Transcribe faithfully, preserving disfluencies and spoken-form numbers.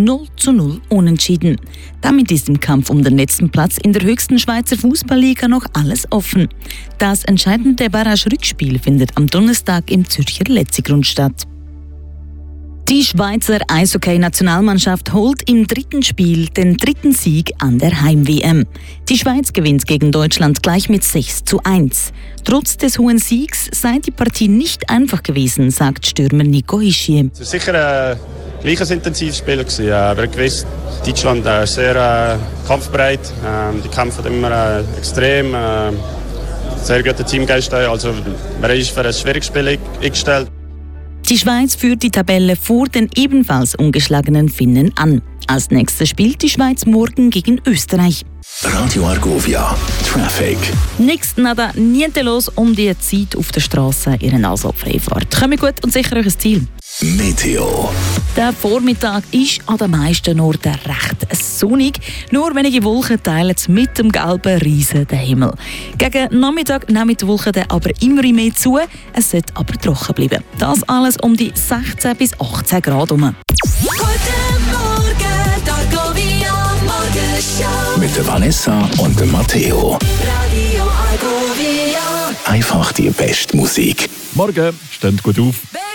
null zu null unentschieden. Damit ist im Kampf um den letzten Platz in der höchsten Schweizer Fußballliga noch alles offen. Das entscheidende Barrage-Rückspiel findet am Donnerstag im Zürcher Letzigrund statt. Die Schweizer Eishockey-Nationalmannschaft holt im dritten Spiel den dritten Sieg an der Heim-W M. Die Schweiz gewinnt gegen Deutschland gleich mit sechs zu eins. Trotz des hohen Siegs sei die Partie nicht einfach gewesen, sagt Stürmer Nico Hischier. Es war sicher ein gleiches intensives Spiel. Wir haben gewusst, Deutschland ist sehr äh, kampfbereit. Ähm, die kämpfen immer äh, extrem. Äh, sehr guter Teamgeist. Also, man ist für ein schwieriges Spiel eingestellt. Die Schweiz führt die Tabelle vor den ebenfalls ungeschlagenen Finnen an. Als nächstes spielt die Schweiz morgen gegen Österreich. Radio Argovia Traffic. Nichts nada niente los um die Zeit auf der Straße Ihren Asylfreifahrt. Kommen gut und sicher euch Ziel. Meteo. Der Vormittag ist an den meisten Orten recht sonnig. Nur wenige Wolken teilen mit dem gelben Riesen den Himmel. Gegen Nachmittag nehmen die Wolken dann aber immer mehr zu. Es sollte aber trocken bleiben. Das alles um die sechzehn bis achtzehn Grad herum. Mit der Vanessa und dem Matteo. Radio Argovia. Einfach die beste Musik. Morgen, steht gut auf.